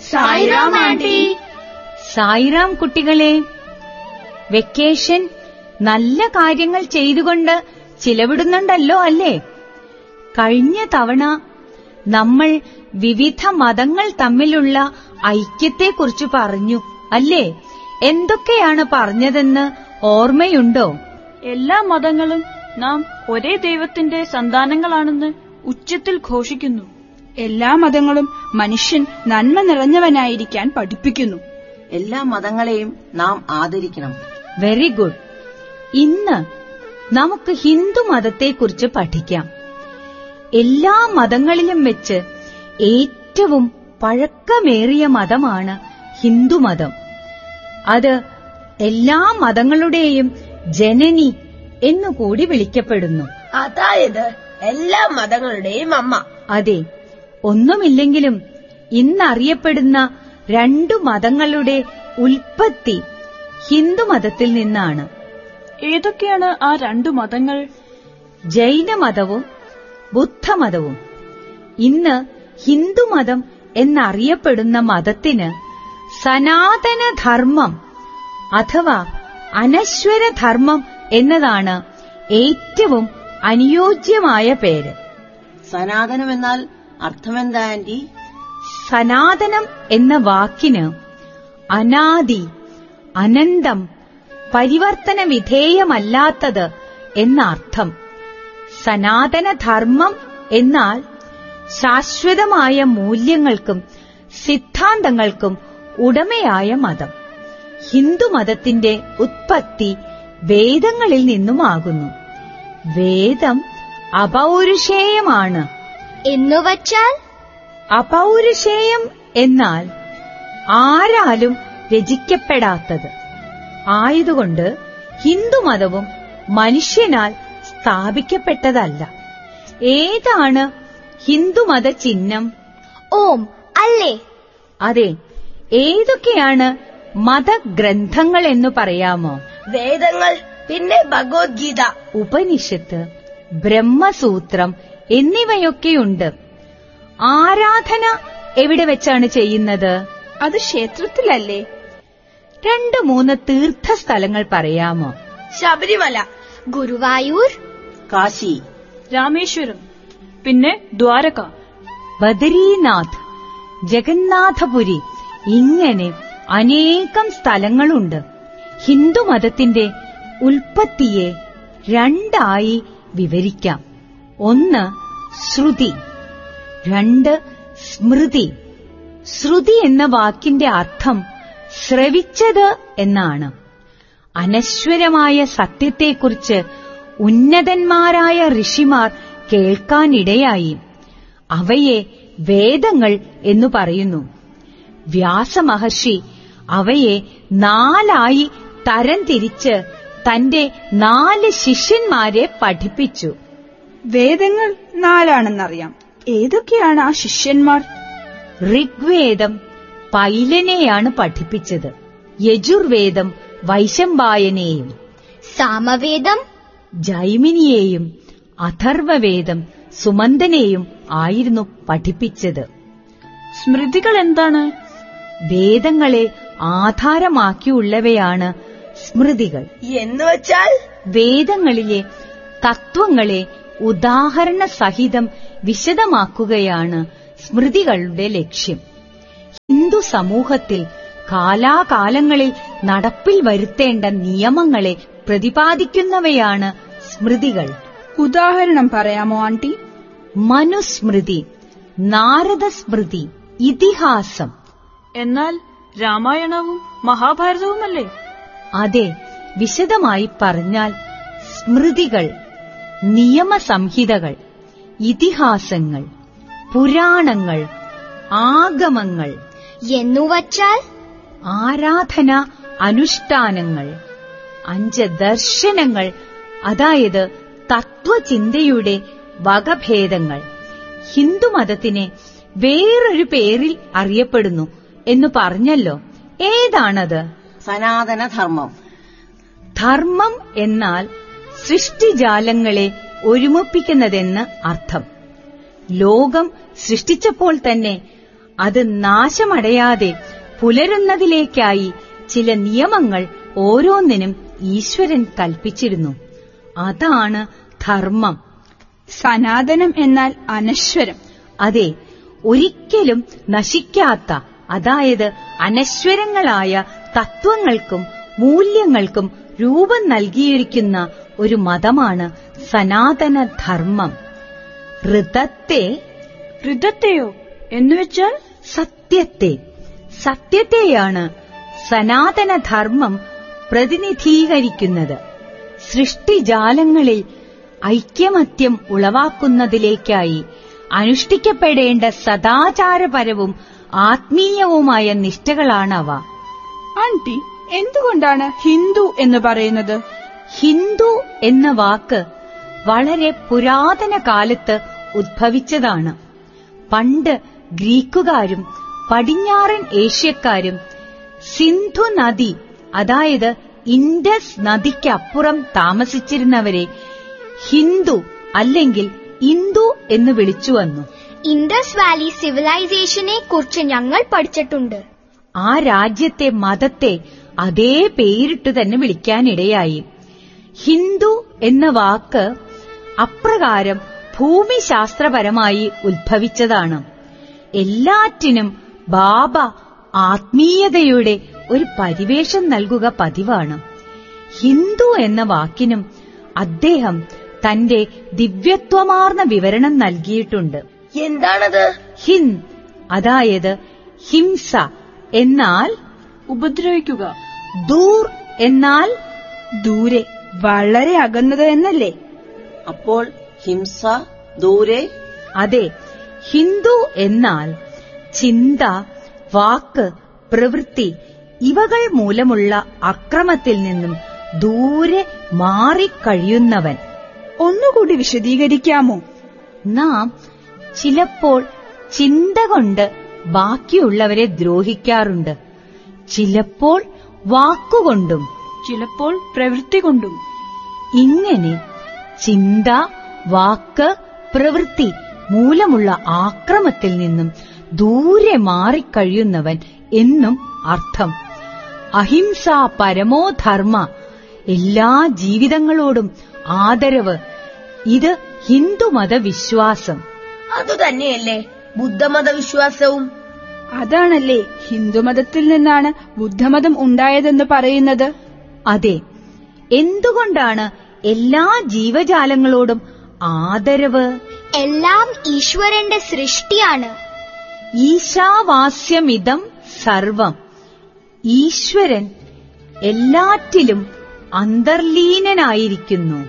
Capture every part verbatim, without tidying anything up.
Sairam anti. Sairam കുട്ടികളെ, vacation നല്ല കാര്യങ്ങൾ ചെയ്തുകൊണ്ട് ചിലവിടുന്നുണ്ടല്ലോ അല്ലേ? കഴിഞ്ഞ തവണ നമ്മൾ വിവിധ മതങ്ങൾ തമ്മിലുള്ള ഐക്യത്തെക്കുറിച്ച് പറഞ്ഞു അല്ലേ? എന്തൊക്കെയാണ് പറഞ്ഞതെന്ന് ഓർമ്മയുണ്ടോ? എല്ലാ മതങ്ങളും നാം ഒരേ ദൈവത്തിന്റെ സന്താനങ്ങളാണെന്ന് ഉച്ചത്തിൽ ഘോഷിക്കുന്നു. എല്ലാ മതങ്ങളും മനുഷ്യൻ നന്മ നിറഞ്ഞവനായിരിക്കാൻ പഠിപ്പിക്കുന്നു. എല്ലാ മതങ്ങളെയും നാം ആദരിക്കണം. Very good. ഇന്ന് നമുക്ക് ഹിന്ദു മതത്തെക്കുറിച്ച് പഠിക്കാം. എല്ലാ മതങ്ങളിലും വെച്ച് ഏറ്റവും പഴക്കമേറിയ മതമാണ് ഹിന്ദുമതം. അത് എല്ലാ മതങ്ങളുടെയും ജനനി എന്നുകൂടി വിളിക്കപ്പെടുന്നു. അതായത് എല്ലാ മതങ്ങളുടെയും അമ്മ. അതെ, ഒന്നുമില്ലെങ്കിലും ഇന്നറിയപ്പെടുന്ന രണ്ടു മതങ്ങളുടെ ഉൽപ്പത്തി ഹിന്ദുമതത്തിൽ നിന്നാണ്. ഏതൊക്കെയാണ് ആ രണ്ടു മതങ്ങൾ? ജൈനമതവും ബുദ്ധമതവും. ഇന്ന് ഹിന്ദുമതം എന്നറിയപ്പെടുന്ന മതത്തിന് സനാതനധർമ്മം അഥവാ അനശ്വരധർമ്മം എന്നതാണ് ഏറ്റവും അനുയോജ്യമായ പേര്. സനാതനം എന്നാൽ അർത്ഥമെന്താ ആന്റി? സനാതനം എന്ന വാക്കിന് അനാദി, അനന്തം, പരിവർത്തന വിധേയമല്ലാത്തത് എന്ന അർത്ഥം. സനാതനധർമ്മം എന്നാൽ ശാശ്വതമായ മൂല്യങ്ങൾക്കും സിദ്ധാന്തങ്ങൾക്കും ഉടമയായ മതം. ഹിന്ദുമതത്തിന്റെ ഉത്പത്തി വേദങ്ങളിൽ നിന്നുമാകുന്നു. വേദം അപൗരുഷേയമാണ്. എന്നുവച്ചാൽ അപൗരുഷേയം എന്നാൽ ആരാലും രചിക്കപ്പെടാത്തത് ആയതുകൊണ്ട് ഹിന്ദുമതവും മനുഷ്യനാൽ സ്ഥാപിക്കപ്പെട്ടതല്ല. ഏതാണ് ഹിന്ദുമത ചിഹ്നം? ഓം അല്ലേ? അതെ. ഏതൊക്കെയാണ് മതഗ്രന്ഥങ്ങൾ എന്ന് പറയാമോ? വേദങ്ങൾ, പിന്നെ ഭഗവത്ഗീത, ഉപനിഷത്ത്, ബ്രഹ്മസൂത്രം എന്നിവയൊക്കെയുണ്ട്. ആരാധന എവിടെ വെച്ചാണ് ചെയ്യുന്നത്? അത് ക്ഷേത്രത്തിലല്ലേ? രണ്ടു മൂന്ന് തീർത്ഥസ്ഥലങ്ങൾ പറയാമോ? ശബരിമല, ഗുരുവായൂർ, കാശി, രാമേശ്വരം, പിന്നെ ദ്വാരക, ബദരീനാഥ്, ജഗന്നാഥപുരി, ഇങ്ങനെ അനേകം സ്ഥലങ്ങളുണ്ട്. ഹിന്ദുമതത്തിന്റെ ഉൽപ്പത്തിയെ രണ്ടായി വിവരിക്കാം. ഒന്ന് ശ്രുതി, രണ്ട് സ്മൃതി. ശ്രുതി എന്ന വാക്കിന്റെ അർത്ഥം ശ്രവിച്ചത് എന്നാണ്. അനശ്വരമായ സത്യത്തെക്കുറിച്ച് ഉന്നതന്മാരായ ഋഷിമാർ കേൾക്കാനിടയായി. അവയെ വേദങ്ങൾ എന്നു പറയുന്നു. വ്യാസമഹർഷി അവയെ നാലായി തരംതിരിച്ച് തന്റെ നാല് ശിഷ്യന്മാരെ പഠിപ്പിച്ചു. വേദങ്ങൾ നാലാണെന്നറിയാം. ഏതൊക്കെയാണ് ആ ശിഷ്യന്മാർ? ഋഗ്വേദം പൈലനെയാണ് പഠിപ്പിച്ചത്. യജുർവേദം വൈശമ്പായനെയും, സാമവേദം ജൈമിനിയെയും, അഥർവവേദം സുമന്തനെയും ആയിരുന്നു പഠിപ്പിച്ചത്. സ്മൃതികൾ എന്താണ്? വേദങ്ങളെ ആധാരമാക്കിയുള്ളവയാണ് സ്മൃതികൾ. എന്നുവച്ചാൽ വേദങ്ങളിലെ തത്വങ്ങളെ ഉദാഹരണ സഹിതം വിശദമാക്കുകയാണ് സ്മൃതികളുടെ ലക്ഷ്യം. ഹിന്ദു സമൂഹത്തിൽ കാലാകാലങ്ങളിൽ നടപ്പിൽ വരുത്തേണ്ട നിയമങ്ങളെ പ്രതിപാദിക്കുന്നവയാണ് സ്മൃതികൾ. ഉദാഹരണം പറയാമോ ആന്റി? മനുസ്മൃതി, നാരദസ്മൃതി, ഇതിഹാസം. എന്നാൽ രാമായണവും മഹാഭാരതവുമല്ലേ? അതെ, വിശദമായി പറഞ്ഞാൽ സ്മൃതികൾ നിയമസംഹിതകൾ, ഇതിഹാസങ്ങൾ, പുരാണങ്ങൾ, ആഗമങ്ങൾ എന്നുവച്ചാൽ ആരാധന അനുഷ്ഠാനങ്ങൾ, അഞ്ച് ദർശനങ്ങൾ, അതായത് തത്വചിന്തയുടെ വകഭേദങ്ങൾ. ഹിന്ദുമതത്തിനെ വേറൊരു പേരിൽ അറിയപ്പെടുന്നു എന്ന് പറഞ്ഞല്ലോ. ഏതാണത്? സനാതനധർമ്മം. ധർമ്മം എന്നാൽ സൃഷ്ടിജാലങ്ങളെ ഒരുമിപ്പിക്കുന്നതെന്ന് അർത്ഥം. ലോകം സൃഷ്ടിച്ചപ്പോൾ തന്നെ അത് നാശമടയാതെ പുലരുന്നതിലേക്കായി ചില നിയമങ്ങൾ ഓരോന്നിനും ഈശ്വരൻ കൽപ്പിച്ചിരുന്നു. അതാണ് ധർമ്മം. സനാതനം എന്നാൽ അനശ്വരം. അതെ, ഒരിക്കലും നശിക്കാത്ത, അതായത് അനശ്വരങ്ങളായ തത്വങ്ങൾക്കും മൂല്യങ്ങൾക്കും രൂപം നൽകിയിരിക്കുന്ന ഒരു മതമാണ് സനാതനധർമ്മം. ഋതത്തെ ഋതത്തെയോ എന്നുവെച്ചാൽ സത്യത്തെ സത്യത്തെയാണ് സനാതനധർമ്മം പ്രതിനിധീകരിക്കുന്നത്. സൃഷ്ടിജാലങ്ങളിൽ ഐക്യമത്യം ഉളവാക്കുന്നതിലേക്കായി അനുഷ്ഠിക്കപ്പെടേണ്ട സദാചാരപരവും ആത്മീയവുമായ നിഷ്ഠകളാണവ. ആന്റി, എന്തുകൊണ്ടാണ് ഹിന്ദു എന്ന് പറയുന്നത്? ഹിന്ദു എന്ന വാക്ക് വളരെ പുരാതന കാലത്ത് ഉദ്ഭവിച്ചതാണ്. പണ്ട് ഗ്രീക്കുകാരും പടിഞ്ഞാറൻ ഏഷ്യക്കാരും സിന്ധു നദി, അതായത് ഇൻഡസ് നദിക്കപ്പുറം താമസിച്ചിരുന്നവരെ ഹിന്ദു അല്ലെങ്കിൽ ഇന്ദു എന്ന് വിളിച്ചു വന്നു. ഇൻഡസ് വാലി സിവിലൈസേഷനെ കുറിച്ച് ഞങ്ങൾ പഠിച്ചിട്ടുണ്ട്. ആ രാജ്യത്തെ മതത്തെ അതേ പേരിട്ടു തന്നെ വിളിക്കാനിടയായി. ഹിന്ദു എന്ന വാക്ക് അപ്രകാരം ഭൂമിശാസ്ത്രപരമായി ഉദ്ഭവിച്ചതാണ്. എല്ലാറ്റിനും ബാബ ആത്മീയതയുടെ ഒരു പരിവേഷം നൽകുക പതിവാണ്. ഹിന്ദു എന്ന വാക്കിനും അദ്ദേഹം തന്റെ ദിവ്യത്വമാർന്ന വിവരണം നൽകിയിട്ടുണ്ട്. എന്താണത്? ഹിൻ, അതായത് ഹിംസ എന്നാൽ ഉപദ്രവിക്കുക. ദൂർ എന്നാൽ ദൂരെ, വളരെ അകന്നത് എന്നല്ലേ? അപ്പോൾ ഹിംസ, ദൂരെ. അതെ, ഹിന്ദു എന്നാൽ ചിന്ത, വാക്ക്, പ്രവൃത്തി ഇവകൾ മൂലമുള്ള അക്രമത്തിൽ നിന്നും ദൂരെ മാറിക്കഴിയുന്നവൻ. ഒന്നുകൂടി വിശദീകരിക്കാമോ? നാം ചിലപ്പോൾ ചിന്ത കൊണ്ട് ബാക്കിയുള്ളവരെ ദ്രോഹിക്കാറുണ്ട്, ചിലപ്പോൾ വാക്കുകൊണ്ടും ചിലപ്പോൾ പ്രവൃത്തി കൊണ്ടും. ഇങ്ങനെ ചിന്ത, വാക്ക്, പ്രവൃത്തി മൂലമുള്ള ആക്രമത്തിൽ നിന്നും ദൂരെ മാറിക്കഴിയുന്നവൻ എന്നും അർത്ഥം. അഹിംസ പരമോ ധർമ്മ, എല്ലാ ജീവിതങ്ങളോടും ആദരവ്, ഇത് ഹിന്ദുമത വിശ്വാസം. അതുതന്നെയല്ലേ ബുദ്ധമത വിശ്വാസവും? അതാണല്ലേ ഹിന്ദുമതത്തിൽ നിന്നാണ് ബുദ്ധമതം ഉണ്ടായതെന്ന് പറയുന്നത്. അതെ, എന്തുകൊണ്ടാണ് എല്ലാ ജീവജാലങ്ങളോടും ആദരവ്? എല്ലാം ഈശ്വരന്റെ സൃഷ്ടിയാണ്. ഈശാവാസ്യമിതം സർവം, ഈശ്വരൻ എല്ലാറ്റിലും അന്തർലീനനായിരിക്കുന്നു.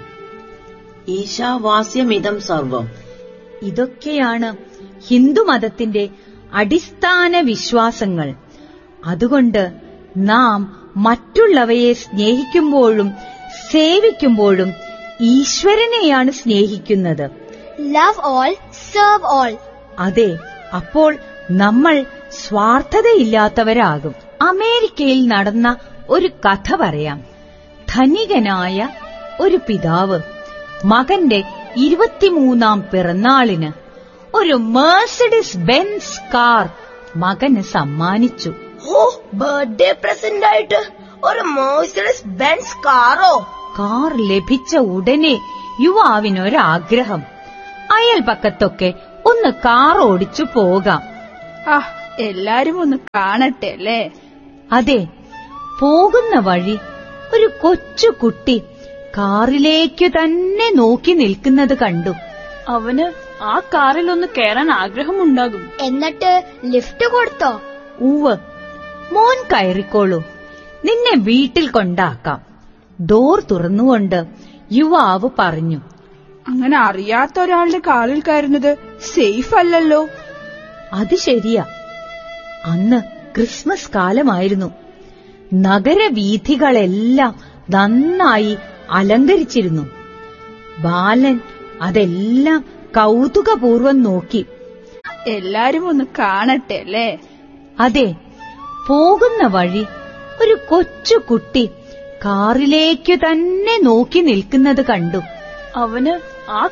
ഈശാവാസ്യമിതം സർവം. ഇതൊക്കെയാണ് ഹിന്ദുമതത്തിന്റെ അടിസ്ഥാന വിശ്വാസങ്ങൾ. അതുകൊണ്ട് നാം മറ്റുള്ളവയെ സ്നേഹിക്കുമ്പോഴും സേവിക്കുമ്പോഴും ഈശ്വരനെയാണ് സ്നേഹിക്കുന്നത്. Love all, serve all. അതെ, അപ്പോൾ നമ്മൾ സ്വാർത്ഥതയില്ലാത്തവരാകും. അമേരിക്കയിൽ നടന്ന ഒരു കഥ പറയാം. ധനികനായ ഒരു പിതാവ് മകന്റെ ഇരുപത്തിമൂന്നാം പിറന്നാളിന് ഒരു മേഴ്സിഡീസ് ബെൻസ് കാർ മകന് സമ്മാനിച്ചു. ഓ, ബർത്ത്ഡേ പ്രസന്റ് ആയിട്ട് ഒരു മെഴ്സിഡീസ് ബെൻസ് കാറോ? കാർ ലഭിച്ച ഉടനെ യുവാവിനൊരാഗ്രഹം, അയൽപക്കത്തൊക്കെ ഒന്ന് കാർ ഓടിച്ചു പോകാം. ആ, എല്ലാരും ഒന്ന് കാണട്ടെ അല്ലേ? അതെ, പോകുന്ന വഴി ഒരു കൊച്ചു കുട്ടി കാറിലേക്കു തന്നെ നോക്കി നിൽക്കുന്നത് കണ്ടു. അവന് ആ കാറിൽ ഒന്ന് കയറാൻ ആഗ്രഹമുണ്ടാകും. എന്നിട്ട് ലിഫ്റ്റ് കൊടുത്തോ? ഉവ്, മോൻ കയറിക്കോളൂ, നിന്നെ വീട്ടിൽ കൊണ്ടാക്കാം. ഡോർ തുറന്നുകൊണ്ട് യുവാവ് പറഞ്ഞു. അങ്ങനെ അറിയാത്ത ഒരാളുടെ കാറിൽ കയറുന്നത് സേഫ് അല്ലല്ലോ. അത് ശരിയാ. അന്ന് ക്രിസ്മസ് കാലമായിരുന്നു. നഗരവീഥികളെല്ലാം നന്നായി അലങ്കരിച്ചിരുന്നു. ബാലൻ അതെല്ലാം കൗതുകപൂർവം നോക്കി. എല്ലാരും ഒന്ന് കാണട്ടെ അല്ലേ? അതെ, പോകുന്ന വഴി ഒരു കൊച്ചു കുട്ടി കാറിലേക്കു തന്നെ നോക്കി നിൽക്കുന്നത് കണ്ടു. അവന് ആ